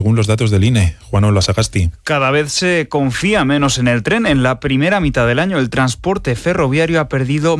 según los datos del INE. Juan Lasagasti. Cada vez se confía menos en el tren. En la primera mitad del año, el transporte ferroviario ha perdido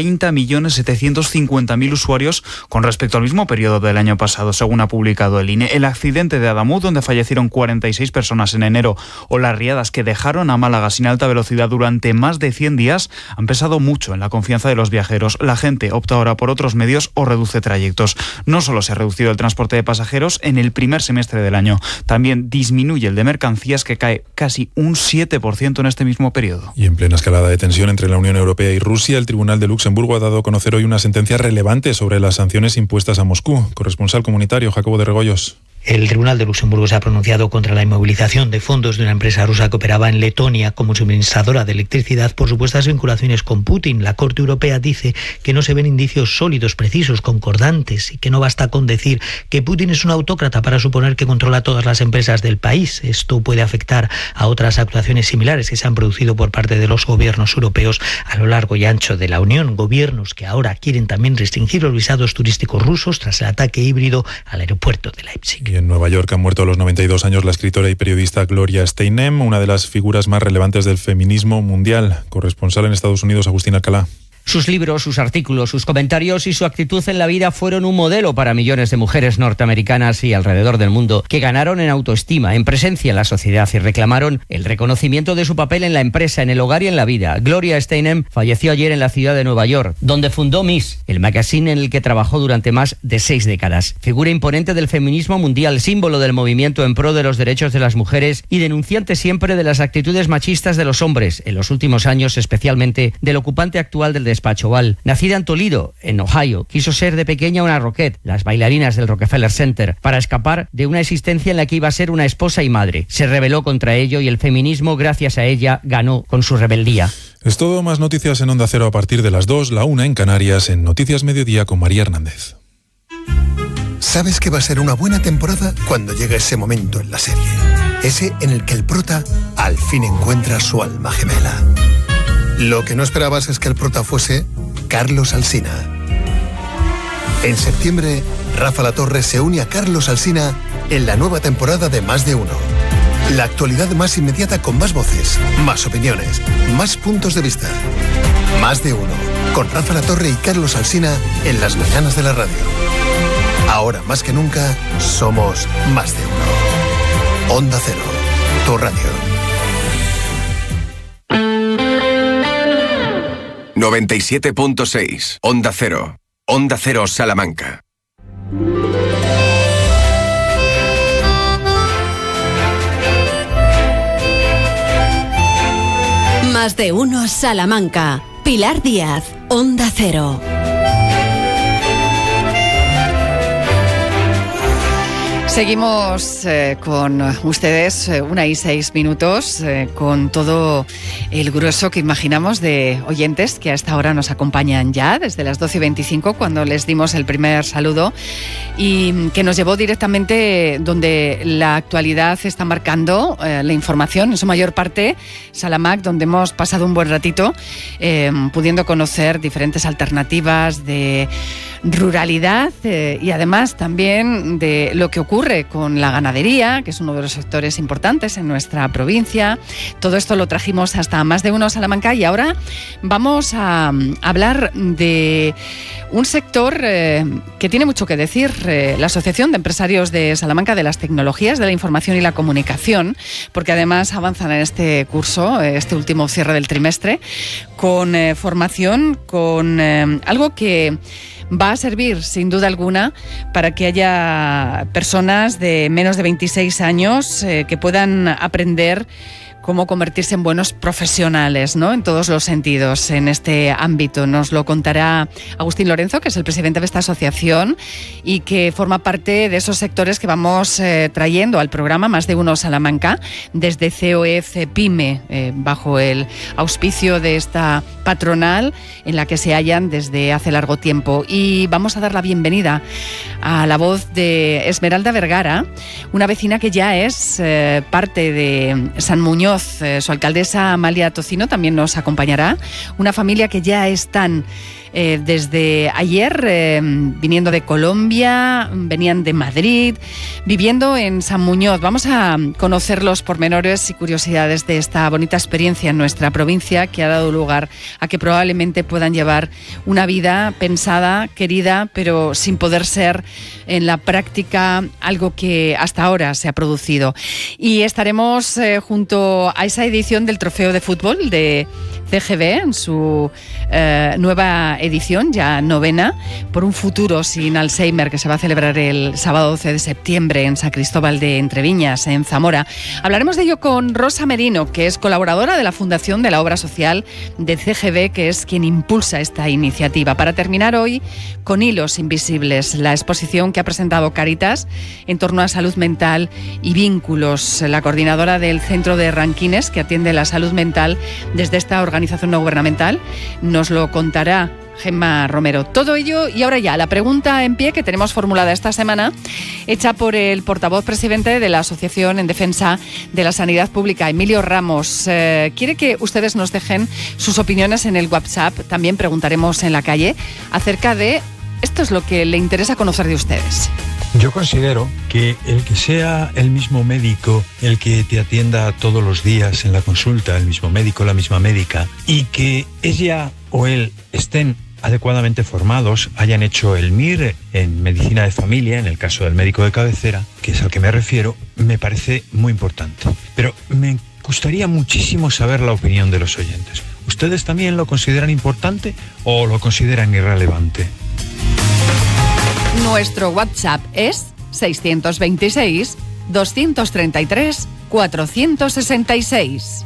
30.750.000 usuarios con respecto al mismo periodo del año pasado, según ha publicado el INE. El accidente de Adamuz, donde fallecieron 46 personas en enero, o las riadas que dejaron a Málaga sin alta velocidad durante más de 100 días, han pesado mucho en la confianza de los viajeros. La gente opta ahora por otros medios o reduce trayectos. No solo se ha reducido el transporte de pasajeros en el primer semestre del año, también disminuye el de mercancías, que cae casi un 7% en este mismo periodo. Y en plena escalada de tensión entre la Unión Europea y Rusia, el Tribunal de Luxemburgo ha dado a conocer hoy una sentencia relevante sobre las sanciones impuestas a Moscú. Corresponsal comunitario, Jacobo de Regoyos. El Tribunal de Luxemburgo se ha pronunciado contra la inmovilización de fondos de una empresa rusa que operaba en Letonia como suministradora de electricidad por supuestas vinculaciones con Putin. La Corte Europea dice que no se ven indicios sólidos, precisos, concordantes, y que no basta con decir que Putin es un autócrata para suponer que controla todas las empresas del país. Esto puede afectar a otras actuaciones similares que se han producido por parte de los gobiernos europeos a lo largo y ancho de la Unión. Gobiernos que ahora quieren también restringir los visados turísticos rusos tras el ataque híbrido al aeropuerto de Leipzig. Y en Nueva York han muerto a los 92 años la escritora y periodista Gloria Steinem, una de las figuras más relevantes del feminismo mundial. Corresponsal en Estados Unidos, Agustín Alcalá. Sus libros, sus artículos, sus comentarios y su actitud en la vida fueron un modelo para millones de mujeres norteamericanas y alrededor del mundo que ganaron en autoestima, en presencia en la sociedad y reclamaron el reconocimiento de su papel en la empresa, en el hogar y en la vida. Gloria Steinem falleció ayer en la ciudad de Nueva York, donde fundó Ms, el magazine en el que trabajó durante más de 6 décadas. Figura imponente del feminismo mundial, símbolo del movimiento en pro de los derechos de las mujeres y denunciante siempre de las actitudes machistas de los hombres, en los últimos años especialmente del ocupante actual del despacho Oval. Nacida en Toledo, en Ohio, quiso ser de pequeña una Roquette, las bailarinas del Rockefeller Center, para escapar de una existencia en la que iba a ser una esposa y madre. Se rebeló contra ello y el feminismo, gracias a ella, ganó con su rebeldía. Es todo. Más noticias en Onda Cero a partir de las 2, la 1 en Canarias, en Noticias Mediodía con María Hernández. Sabes que va a ser una buena temporada cuando llega ese momento en la serie. Ese en el que el prota al fin encuentra su alma gemela. Lo que no esperabas es que el prota fuese Carlos Alsina. En septiembre, Rafa Latorre se une a Carlos Alsina en la nueva temporada de Más de Uno. La actualidad más inmediata con más voces, más opiniones, más puntos de vista. Más de Uno, con Rafa Latorre y Carlos Alsina en las mañanas de la radio. Ahora más que nunca, somos Más de Uno. Onda Cero, tu radio. 97.6, Onda Cero. Onda Cero Salamanca. Más de Uno Salamanca. Pilar Díaz, Onda Cero. Seguimos con ustedes 1:06, con todo el grueso que imaginamos de oyentes que a esta hora nos acompañan ya desde las 12:25, cuando les dimos el primer saludo, y que nos llevó directamente donde la actualidad está marcando la información, en su mayor parte Salamac, donde hemos pasado un buen ratito pudiendo conocer diferentes alternativas de ruralidad y además también de lo que ocurre con la ganadería, que es uno de los sectores importantes en nuestra provincia. Todo esto lo trajimos hasta Más de Uno Salamanca, y ahora vamos a hablar de un sector que tiene mucho que decir, la Asociación de Empresarios de Salamanca de las Tecnologías de la Información y la Comunicación, porque además avanzan en este curso, este último cierre del trimestre, con formación, con algo que va a servir sin duda alguna para que haya personas de menos de 26 años que puedan aprender cómo convertirse en buenos profesionales, ¿no? En todos los sentidos en este ámbito. Nos lo contará Agustín Lorenzo, que es el presidente de esta asociación y que forma parte de esos sectores que vamos trayendo al programa Más de Uno Salamanca desde COEF PYME, bajo el auspicio de esta patronal en la que se hallan desde hace largo tiempo. Y vamos a dar la bienvenida a la voz de Esmeralda Vergara, una vecina que ya es parte de San Muñoz. Su alcaldesa Amalia Tocino también nos acompañará. Una familia que ya están desde ayer, viniendo de Colombia, venían de Madrid, viviendo en San Muñoz. Vamos a conocer los pormenores y curiosidades de esta bonita experiencia en nuestra provincia, que ha dado lugar a que probablemente puedan llevar una vida pensada, querida, pero sin poder ser en la práctica algo que hasta ahora se ha producido. Y estaremos junto a esa edición del Trofeo de Fútbol de CGB, en su nueva edición, ya 9ª, por un futuro sin Alzheimer, que se va a celebrar el sábado 12 de septiembre en San Cristóbal de Entreviñas, en Zamora. Hablaremos de ello con Rosa Merino, que es colaboradora de la Fundación de la Obra Social de CGB, que es quien impulsa esta iniciativa. Para terminar hoy con Hilos Invisibles, la exposición que ha presentado Cáritas en torno a salud mental y vínculos. La coordinadora del Centro de Ranquines, que atiende la salud mental desde esta organización no gubernamental, nos lo contará Gemma Romero. Todo ello, y ahora ya la pregunta en pie que tenemos formulada esta semana, hecha por el portavoz presidente de la Asociación en Defensa de la Sanidad Pública, Emilio Ramos. Quiere que ustedes nos dejen sus opiniones en el WhatsApp. También preguntaremos en la calle acerca de esto es lo que le interesa conocer de ustedes. Yo considero que el que sea el mismo médico el que te atienda todos los días en la consulta, el mismo médico, la misma médica, y que ella o él estén adecuadamente formados, hayan hecho el MIR en medicina de familia, en el caso del médico de cabecera, que es al que me refiero, me parece muy importante. Pero me gustaría muchísimo saber la opinión de los oyentes. ¿Ustedes también lo consideran importante o lo consideran irrelevante? Nuestro WhatsApp es 626 233 466.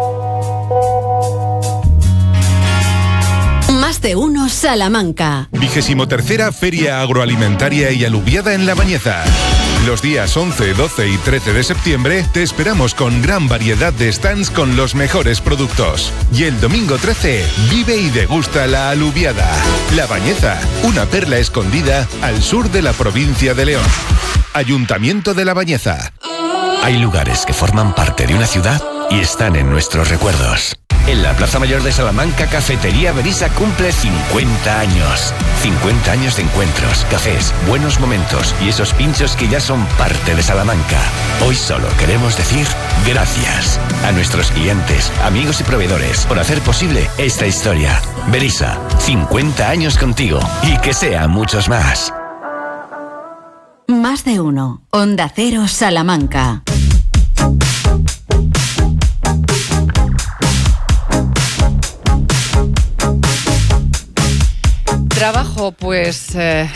Más de uno Salamanca. 23ª Feria Agroalimentaria y Alubiada en La Bañeza. Los días 11, 12 y 13 de septiembre te esperamos con gran variedad de stands con los mejores productos. Y el domingo 13, vive y degusta la alubiada. La Bañeza, una perla escondida al sur de la provincia de León. Ayuntamiento de La Bañeza. Hay lugares que forman parte de una ciudad y están en nuestros recuerdos. En la Plaza Mayor de Salamanca, Cafetería Berisa cumple 50 años. 50 años de encuentros, cafés, buenos momentos y esos pinchos que ya son parte de Salamanca. Hoy solo queremos decir gracias a nuestros clientes, amigos y proveedores por hacer posible esta historia. Berisa, 50 años contigo y que sean muchos más. Más de uno. Onda Cero Salamanca. Trabajo, pues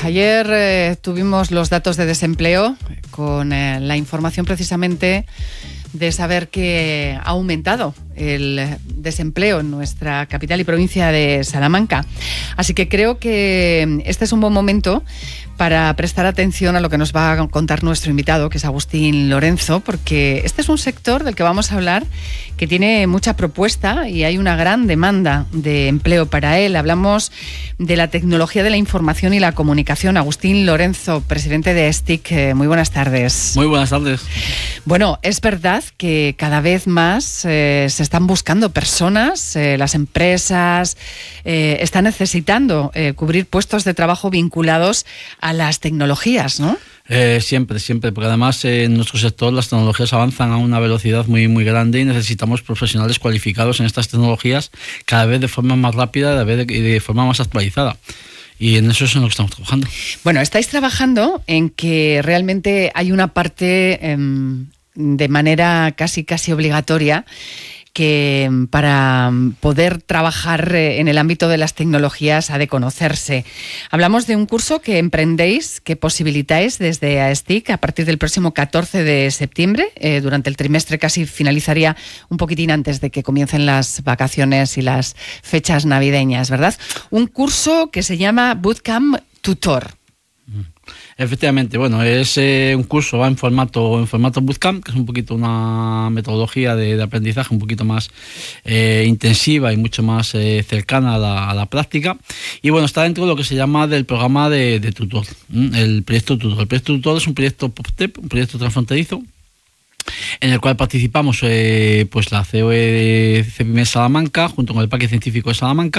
ayer tuvimos los datos de desempleo con la información precisamente de saber que ha aumentado el desempleo en nuestra capital y provincia de Salamanca. Así que creo que este es un buen momento para prestar atención a lo que nos va a contar nuestro invitado, que es Agustín Lorenzo, porque este es un sector del que vamos a hablar que tiene mucha propuesta y hay una gran demanda de empleo para él. Hablamos de la tecnología de la información y la comunicación. Agustín Lorenzo, presidente de STIC, muy buenas tardes. Muy buenas tardes. Bueno, es verdad que cada vez más se están buscando personas, las empresas están necesitando cubrir puestos de trabajo vinculados a las tecnologías, ¿no? Siempre, porque además en nuestro sector las tecnologías avanzan a una velocidad muy, muy grande y necesitamos profesionales cualificados en estas tecnologías cada vez de forma más rápida y de forma más actualizada. Y en eso es en lo que estamos trabajando. Bueno, estáis trabajando en que realmente hay una parte de manera casi obligatoria que para poder trabajar en el ámbito de las tecnologías ha de conocerse. Hablamos de un curso que emprendéis, que posibilitáis desde AESTIC a partir del próximo 14 de septiembre, durante el trimestre casi finalizaría un poquitín antes de que comiencen las vacaciones y las fechas navideñas, ¿verdad? Un curso que se llama Bootcamp Tutor. Efectivamente, bueno, es un curso, va en formato bootcamp, que es un poquito una metodología de aprendizaje un poquito más intensiva y mucho más cercana a la práctica. Y bueno, está dentro de lo que se llama del programa de tutor, el proyecto tutor. El proyecto tutor es un proyecto POPTEP, un proyecto transfronterizo, en el cual participamos pues la COE de CEPIMES Salamanca, junto con el Parque Científico de Salamanca,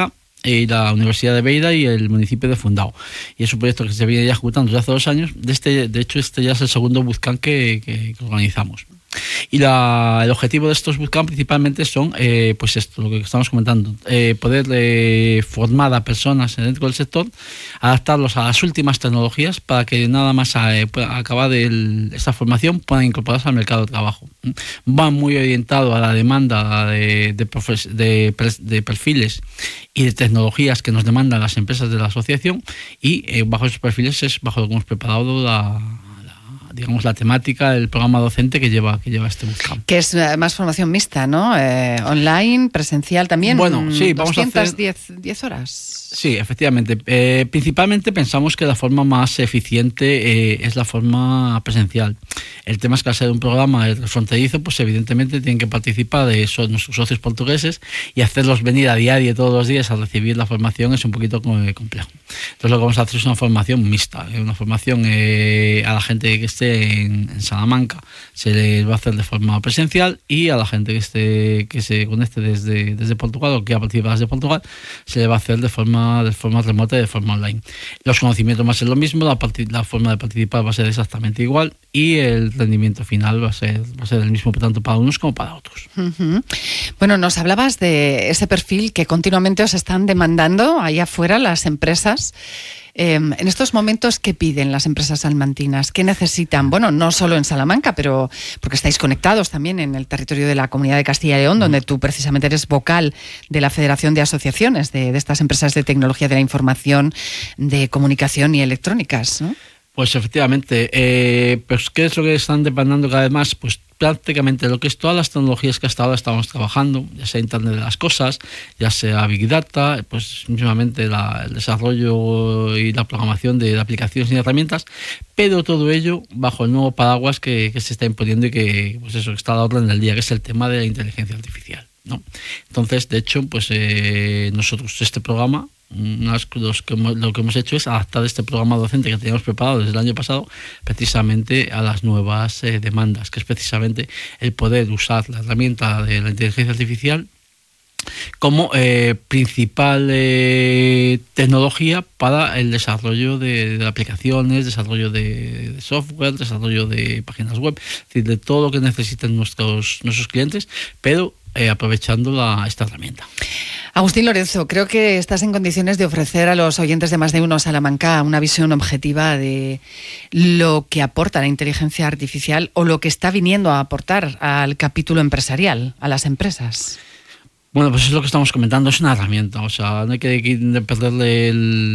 y la Universidad de Beira y el municipio de Fundao. Y es un proyecto que se viene ya ejecutando desde hace 2 años. De hecho, este ya es el segundo bootcamp que organizamos. Y el objetivo de estos bootcamp principalmente son, pues esto, lo que estamos comentando, poder formar a personas dentro del sector, adaptarlos a las últimas tecnologías para que nada más acabar esta formación puedan incorporarse al mercado de trabajo. Va muy orientado a la demanda de perfiles y de tecnologías que nos demandan las empresas de la asociación, y bajo esos perfiles es bajo lo que hemos preparado la temática, el programa docente que lleva este bootcamp. Que es más formación mixta, ¿no? Online, presencial también. Bueno, sí, vamos a hacer 10 horas. Sí, efectivamente. Principalmente pensamos que la forma más eficiente es la forma presencial. El tema es que al ser un programa fronterizo, pues evidentemente tienen que participar nuestros socios portugueses, y hacerlos venir a diario todos los días a recibir la formación es un poquito complejo. Entonces lo que vamos a hacer es una formación mixta, una formación a la gente que esté en Salamanca se les va a hacer de forma presencial, y a la gente que se conecte desde Portugal o que ha participado desde Portugal se le va a hacer de forma remota y de forma online. Los conocimientos van a ser lo mismo, la forma de participar va a ser exactamente igual, y el rendimiento final va a ser el mismo tanto para unos como para otros. Uh-huh. Bueno, nos hablabas de ese perfil que continuamente os están demandando ahí afuera las empresas. En estos momentos, ¿qué piden las empresas salmantinas? ¿Qué necesitan? Bueno, no solo en Salamanca, pero porque estáis conectados también en el territorio de la Comunidad de Castilla y León, donde tú precisamente eres vocal de la Federación de Asociaciones de estas empresas de tecnología de la información, de comunicación y electrónicas, ¿no? Pues efectivamente, pues ¿qué es lo que están demandando cada vez más? Pues prácticamente lo que es todas las tecnologías que hasta ahora estamos trabajando, ya sea Internet de las Cosas, ya sea Big Data, pues mismamente el desarrollo y la programación de aplicaciones y herramientas, pero todo ello bajo el nuevo paraguas que se está imponiendo y que pues eso está a la orden del día, que es el tema de la inteligencia artificial, ¿no? Entonces, de hecho, pues nosotros este programa, lo que hemos hecho es adaptar este programa docente que teníamos preparado desde el año pasado precisamente a las nuevas demandas, que es precisamente el poder usar la herramienta de la inteligencia artificial como principal tecnología para el desarrollo de aplicaciones, desarrollo de software, desarrollo de páginas web, es decir, de todo lo que necesiten nuestros clientes, pero aprovechando esta herramienta. Agustín Lorenzo, creo que estás en condiciones de ofrecer a los oyentes de Más de Uno Salamanca una visión objetiva de lo que aporta la inteligencia artificial o lo que está viniendo a aportar al capítulo empresarial, a las empresas. Bueno, pues es lo que estamos comentando, es una herramienta, o sea, no hay que perderle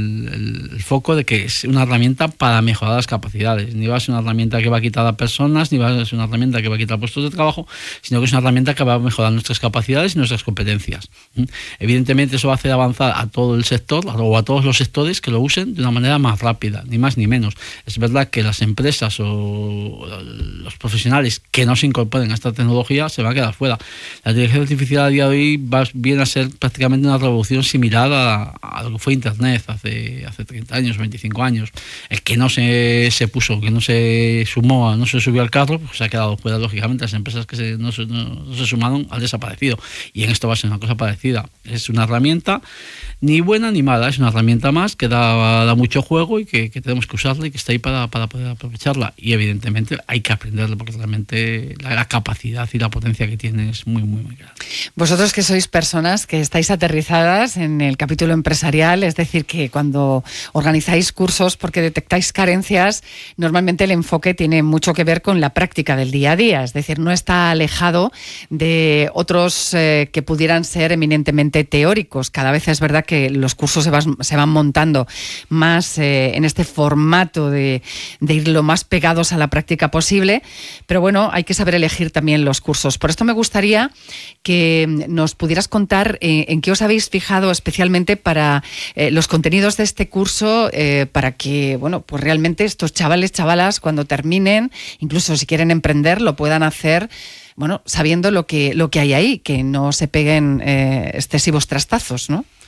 el foco de que es una herramienta para mejorar las capacidades. Ni va a ser una herramienta que va a quitar a personas, ni va a ser una herramienta que va a quitar puestos de trabajo, sino que es una herramienta que va a mejorar nuestras capacidades y nuestras competencias. Evidentemente eso va a hacer avanzar a todo el sector o a todos los sectores que lo usen de una manera más rápida, ni más ni menos. Es verdad que las empresas o los profesionales que no se incorporen a esta tecnología se van a quedar fuera. La inteligencia artificial a día de hoy viene a ser prácticamente una revolución similar a lo que fue Internet hace 30 años, 25 años. El que no se puso, que no se sumó, no se subió al carro, pues se ha quedado fuera, lógicamente. Las empresas que no se sumaron han desaparecido. Y en esto va a ser una cosa parecida. Es una herramienta ni buena ni mala, es una herramienta más que da mucho juego y que tenemos que usarla y que está ahí para poder aprovecharla. Y evidentemente hay que aprenderla porque realmente la capacidad y la potencia que tiene es muy, muy, muy grande. Vosotros que sois personas que estáis aterrizadas en el capítulo empresarial, es decir, que cuando organizáis cursos porque detectáis carencias, normalmente el enfoque tiene mucho que ver con la práctica del día a día, es decir, no está alejado de otros que pudieran ser eminentemente teóricos. Cada vez es verdad que los cursos se van montando más en este formato de ir lo más pegados a la práctica posible, pero bueno, hay que saber elegir también los cursos. Por esto me gustaría que nos pudieras contar en qué os habéis fijado especialmente para los contenidos de este curso, para que, bueno, pues realmente estos chavalas, cuando terminen, incluso si quieren emprender, lo puedan hacer, bueno, sabiendo lo que hay ahí, que no se peguen excesivos trastazos, ¿no?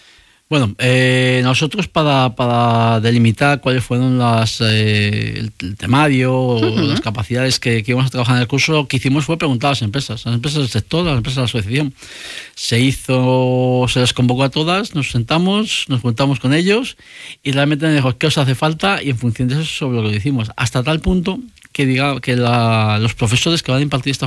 Bueno, nosotros para delimitar cuáles fueron el temario, las capacidades que íbamos a trabajar en el curso, lo que hicimos fue preguntar a las empresas del sector, a las empresas de la asociación. Se les convocó a todas, nos sentamos, nos juntamos con ellos y realmente nos dijo qué os hace falta y en función de eso sobre lo que hicimos. Hasta tal punto que los profesores que van a impartir esta